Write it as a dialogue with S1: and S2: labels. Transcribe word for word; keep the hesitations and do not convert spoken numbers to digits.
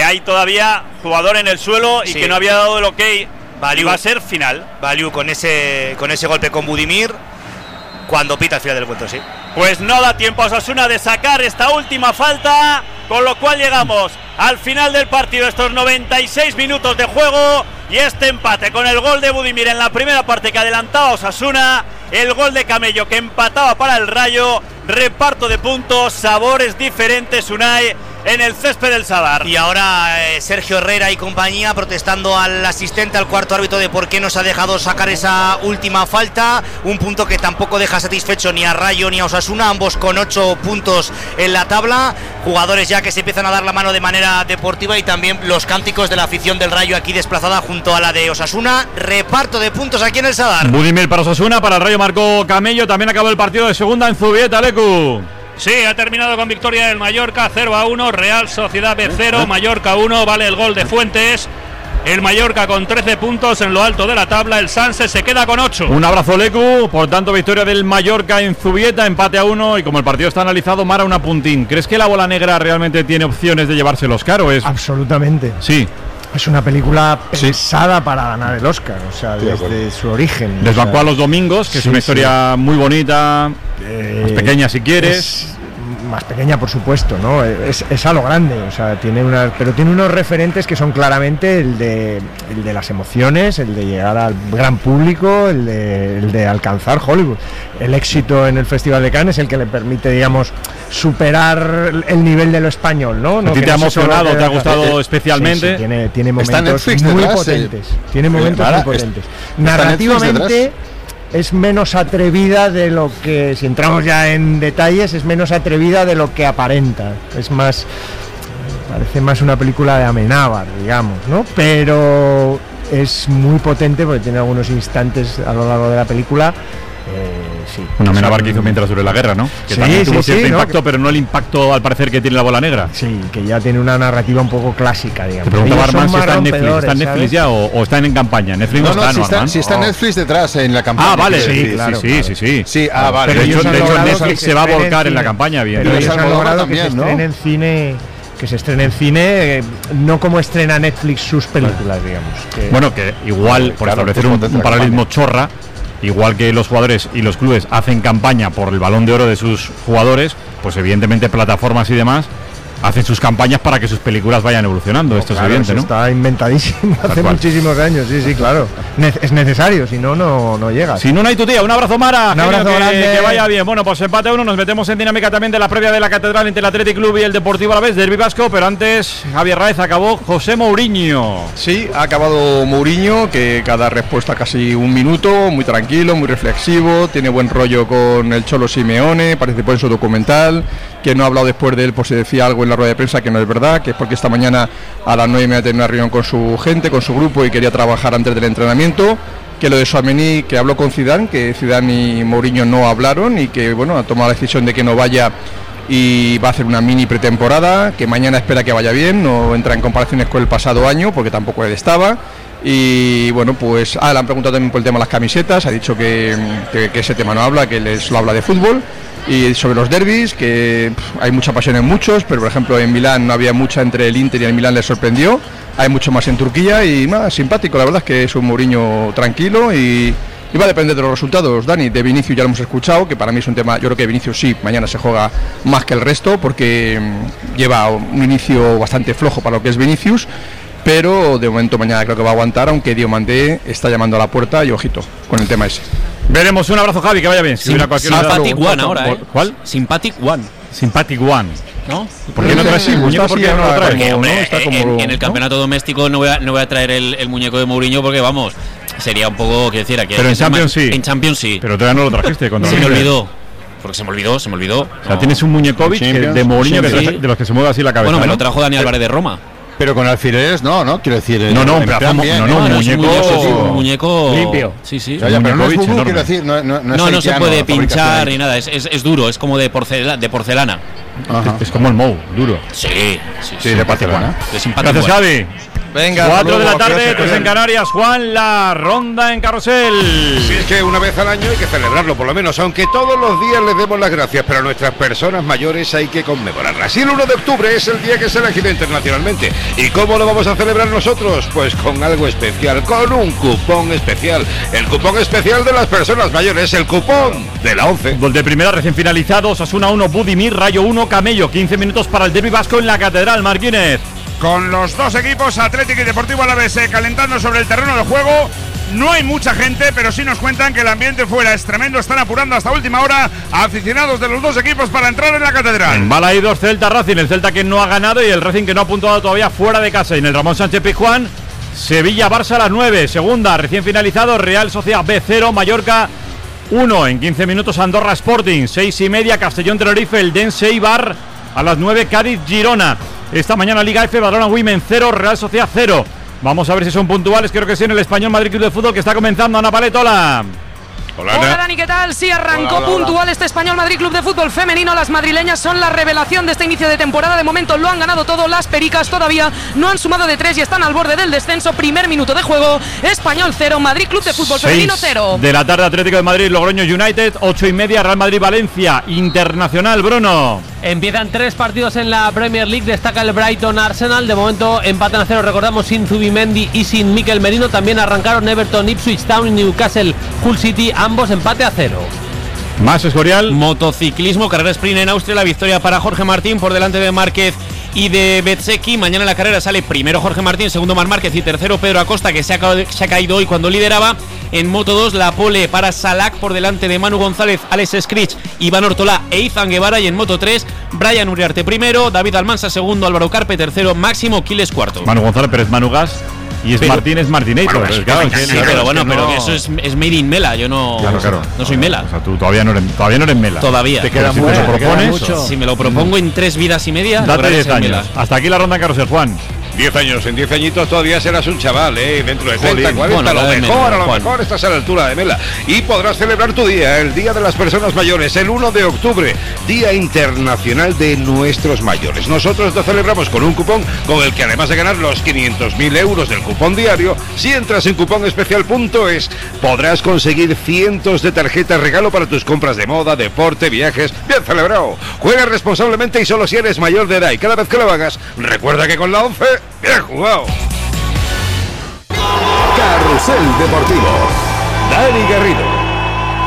S1: hay todavía jugador en el suelo y sí. que no había dado el ok. Value. Y va a ser final.
S2: Value con ese, con ese golpe con Budimir cuando pita el final del encuentro, sí.
S1: Pues no da tiempo a Osasuna de sacar esta última falta, con lo cual llegamos al final del partido, estos noventa y seis minutos de juego y este empate con el gol de Budimir en la primera parte que adelantaba a Osasuna, el gol de Camello que empataba para el Rayo, reparto de puntos, sabores diferentes, Unai, en el césped del Sadar.
S2: Y ahora eh, Sergio Herrera y compañía protestando al asistente, al cuarto árbitro, de por qué nos ha dejado sacar esa última falta, un punto que tampoco deja satisfecho ni a Rayo ni a Osasuna, ambos con ocho puntos en la tabla, jugadores ya que se empiezan a dar la mano de manera deportiva y también los cánticos de la afición del Rayo aquí desplazada junto a la de Osasuna, reparto de puntos aquí en el Sadar.
S3: Budimir para Osasuna, para el Rayo marcó Camello, también acabó el partido de segunda en Zubieta, Lecu.
S4: Sí, ha terminado con victoria del Mallorca cero a uno, Real Sociedad B cero, Mallorca uno, vale el gol de Fuentes. El Mallorca con trece puntos en lo alto de la tabla, el Sanse se queda con ocho.
S3: Un abrazo, Lecu, por tanto victoria del Mallorca en Zubieta, empate a uno y como el partido está analizado, Mara una puntín. ¿Crees que la bola negra realmente tiene opciones de llevarse el Oscar o es...?
S5: Absolutamente.
S3: Sí.
S5: Es una película pensada
S3: sí.
S5: para ganar el Oscar, o sea, desde su origen.
S3: Desbancó
S5: o sea,
S3: a los domingos, que sí, es una historia sí. muy bonita, eh, más pequeña si quieres.
S5: Más pequeña, por supuesto, ¿no? Es, es a lo grande, o sea, tiene una, pero tiene unos referentes que son claramente el de, el de las emociones, el de llegar al gran público, el de, el de alcanzar Hollywood. El éxito en el Festival de Cannes es el que le permite, digamos, superar el nivel de lo español, ¿no?
S3: ¿A ti te ha emocionado, te ha gustado especialmente?
S5: Sí, sí, tiene, tiene momentos muy detrás, potentes. Eh, tiene momentos muy potentes. Narrativamente es menos atrevida de lo que, si entramos ya en detalles, es menos atrevida de lo que aparenta. Es más, parece más una película de Amenábar, digamos, ¿no? Pero es muy potente porque tiene algunos instantes a lo largo de la película. Eh, sí.
S3: Una Amenábar que hizo mientras duró la guerra, ¿no? Que
S5: sí,
S3: también
S5: sí,
S3: tuvo
S5: sí,
S3: cierto
S5: ¿no?
S3: impacto, pero no el impacto al parecer que tiene la bola negra.
S5: Sí, que ya tiene una narrativa un poco clásica, digamos.
S3: Te preguntaba Armand si está en Netflix, ¿está en Netflix ya o, o está en campaña? Netflix no,
S6: no,
S3: está,
S6: si
S3: ¿no,
S6: está,
S3: Armand?
S6: si está
S3: oh.
S6: Netflix detrás en la campaña.
S3: Ah, vale,
S5: sí,
S3: sí,
S5: claro,
S3: sí,
S5: claro.
S3: sí, sí.
S6: Sí, ah, vale.
S3: Pero de hecho, de hecho Netflix se va a volcar en la
S5: cine,
S3: campaña, bien.
S5: Pero ellos han logrado
S6: también,
S5: que se
S6: ¿no?
S5: estrene en cine, que se estrene en cine, eh, no como estrena Netflix sus películas, digamos. Que
S3: bueno, que igual, por
S6: claro,
S3: establecer un, un paralelismo chorra, igual que los jugadores y los clubes hacen campaña por el Balón de Oro de sus jugadores, pues evidentemente plataformas y demás hacen sus campañas para que sus películas vayan evolucionando. No, esto claro, es evidente, ¿no?
S5: Está inventadísimo hace muchísimos años, sí, sí, claro. Ne- es necesario, si no, no, no llega.
S3: Si no, no hay tu tía. Un abrazo, Mara.
S5: Un abrazo
S3: que,
S5: grande.
S3: Que vaya bien. Bueno, pues empate a uno. Nos metemos en dinámica también de la previa de la Catedral entre el Athletic Club y el Deportivo Alavés, derbi vasco. Pero antes, Javier Raez, acabó José Mourinho.
S7: Sí, ha acabado Mourinho, que cada respuesta casi un minuto, muy tranquilo, muy reflexivo, tiene buen rollo con el Cholo Simeone, participó en su documental, que no ha hablado después de él por si decía algo en la rueda de prensa que no es verdad, que es porque esta mañana a las nueve y media tenía una reunión con su gente, con su grupo y quería trabajar antes del entrenamiento, que lo de Tchouaméni, que habló con Zidane, que Zidane y Mourinho no hablaron y que bueno, ha tomado la decisión de que no vaya y va a hacer una mini pretemporada, que mañana espera que vaya bien, no entra en comparaciones con el pasado año porque tampoco él estaba. Y bueno, pues ah, le han preguntado también por el tema de las camisetas, ha dicho que, que, que ese tema no habla, que les lo habla de fútbol. Y sobre los derbis, que pff, hay mucha pasión en muchos, pero por ejemplo en Milán no había mucha entre el Inter y el Milán, les sorprendió. Hay mucho más en Turquía y nada, simpático, la verdad es que es un Mourinho tranquilo y, y va a depender de los resultados. Dani, de Vinicius ya lo hemos escuchado, que para mí es un tema, yo creo que Vinicius sí, mañana se juega más que el resto, porque mmm, lleva un inicio bastante flojo para lo que es Vinicius, pero de momento mañana creo que va a aguantar, aunque Diomandé está llamando a la puerta y ojito con el tema ese.
S3: Veremos, un abrazo, Javi, que vaya bien. Si
S8: Sim- Sympathetic One ahora, ¿eh?
S3: ¿Cuál?
S8: Sympathetic One.
S3: Sympathetic One.
S8: ¿No?
S3: ¿Por qué no traes el muñeco? ¿Por qué no lo traes?
S8: Porque, hombre,
S3: ¿no? Está como,
S8: en, en el
S3: ¿no?
S8: campeonato doméstico no voy a, no voy a traer el, el muñeco de Mourinho porque, vamos, sería un poco, que decir, que
S3: pero en Champions sí.
S8: En Champions sí.
S3: Pero todavía no lo trajiste.
S8: Se me olvidó. Porque se me olvidó, se me olvidó.
S3: O sea, no. Tienes un muñecovic de Mourinho que, sí. de los que se mueve así la cabeza.
S8: Bueno, me
S3: ¿no?
S8: lo trajo Dani Álvarez de Roma.
S6: Pero con alfileres no, ¿no? Quiero decir...
S3: No, no, un pedazo, no,
S6: bien,
S3: no,
S6: ¿eh?
S3: no, un
S8: no,
S3: muñeco...
S8: Es un muñeco
S3: limpio.
S8: Sí, sí.
S6: O sea, pero no es vudú, quiero decir, no, no, no,
S8: no, no se puede pinchar ni nada, es, es, es duro, es como de, porcelana, de porcelana.
S3: Es, es como el Mou, duro.
S8: Sí, sí, sí.
S6: Sí, de porcelana.
S8: De simpático.
S3: Gracias, Javi.
S7: Venga,
S3: cuatro de la tarde, tres en Canarias. Juan, la ronda en carrusel.
S9: Si es que una vez al año hay que celebrarlo, por lo menos, aunque todos los días les demos las gracias, pero a nuestras personas mayores hay que conmemorarlas. Y el uno de octubre es el día que se ha elegido internacionalmente. ¿Y cómo lo vamos a celebrar nosotros? Pues con algo especial, con un cupón especial. El cupón especial de las personas mayores, el cupón de la once.
S3: Fútbol de primera recién finalizado, Osasuna uno, Budimir, Rayo uno, Camello. quince minutos para el derbi vasco en la Catedral, Martínez.
S10: Con los dos equipos, Atlético y Deportivo Alavés, calentando sobre el terreno de juego. No hay mucha gente, pero sí nos cuentan que el ambiente fuera es tremendo. Están apurando hasta última hora a aficionados de los dos equipos para entrar en la Catedral.
S3: En Balaidos, Celta Racing, el Celta que no ha ganado y el Racing que no ha puntuado todavía fuera de casa. Y en el Ramón Sánchez Pizjuán, Sevilla Barça a las nueve. Segunda, recién finalizado, Real Sociedad B cero, Mallorca uno. En quince minutos, Andorra Sporting. seis y media, Castellón Tenerife, el Dense Eibar. A las nueve, Cádiz Girona. Esta mañana Liga F, Badalona Women cero, Real Sociedad cero. Vamos a ver si son puntuales, creo que sí, en el Español Madrid Club de Fútbol, que está comenzando. Ana Paletola.
S11: Hola, Hola Dani, ¿qué tal? Sí, arrancó hola, hola, puntual hola. Este Español Madrid Club de Fútbol femenino. Las madrileñas son la revelación de este inicio de temporada. De momento lo han ganado todo. Las pericas todavía no han sumado de tres y están al borde del descenso. Primer minuto de juego. Español cero, Madrid Club de Fútbol femenino cero.
S3: De la tarde, Atlético de Madrid, Logroño United. Ocho y media, Real Madrid Valencia. Internacional, Bruno.
S12: Empiezan tres partidos en la Premier League. Destaca el Brighton Arsenal. De momento empatan a cero, recordamos, sin Zubimendi y sin Mikel Merino. También arrancaron Everton, Ipswich Town y Newcastle Hull City. Ambos empate a cero.
S3: Más Escorial.
S8: Motociclismo, carrera sprint en Austria. La victoria para Jorge Martín por delante de Márquez y de Bezzecchi. Mañana en la carrera sale primero Jorge Martín, segundo Marc Márquez y tercero Pedro Acosta, que se ha, ca- se ha caído hoy cuando lideraba. En Moto dos, la pole para Salak por delante de Manu González, Alex Scritch, Iván Ortolá e Izan Guevara. Y en Moto tres, Brian Uriarte primero, David Almansa segundo, Álvaro Carpe tercero, Máximo Quiles cuarto.
S3: Manu González, Pérez Manu Gas. Y es pero, Martínez Martinator.
S8: Bueno, pues, claro, sí, sí, pero bueno, no... pero que eso es, es made in Mela. Yo no,
S3: claro, claro.
S8: no soy Mela.
S3: O sea, tú todavía no eres, todavía no eres Mela.
S8: Todavía.
S3: Te queda si mucho, te lo propones, te
S8: si me lo propongo en tres vidas y media,
S3: date diez años. Mela. Hasta aquí la ronda en carrusel, Juan.
S9: diez años, en diez añitos todavía serás un chaval, ¿eh? Dentro de treinta, cuarenta, bueno, a lo mejor, Mela, a lo Juan. mejor estás a la altura de Mela. Y podrás celebrar tu día, el Día de las Personas Mayores, el uno de octubre, Día Internacional de Nuestros Mayores. Nosotros lo celebramos con un cupón con el que, además de ganar los quinientos mil euros del cupón diario, si entras en cupón especial punto es, podrás conseguir cientos de tarjetas regalo para tus compras de moda, deporte, viajes. Bien celebrado. Juega responsablemente y solo si eres mayor de edad. Y cada vez que lo hagas, recuerda que con la once... ¡bien jugado!
S13: Carrusel Deportivo. Dani Garrido.